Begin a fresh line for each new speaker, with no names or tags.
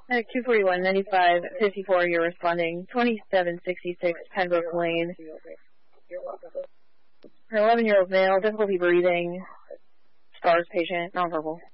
At 241-95-54, you're responding 2766 Pembroke Lane. An 11-year-old male, difficulty breathing, STARS patient, nonverbal.